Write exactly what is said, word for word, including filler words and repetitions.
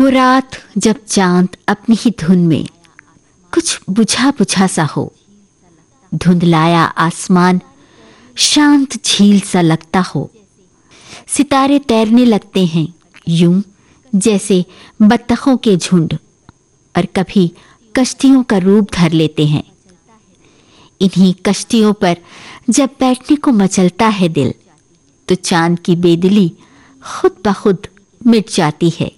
वो रात जब चांद अपनी ही धुन में कुछ बुझा बुझा सा हो, धुंधलाया आसमान शांत झील सा लगता हो, सितारे तैरने लगते हैं यूं जैसे बत्तखों के झुंड, और कभी कश्तियों का रूप धर लेते हैं। इन्हीं कश्तियों पर जब बैठने को मचलता है दिल, तो चांद की बेदिली खुद ब खुद मिट जाती है।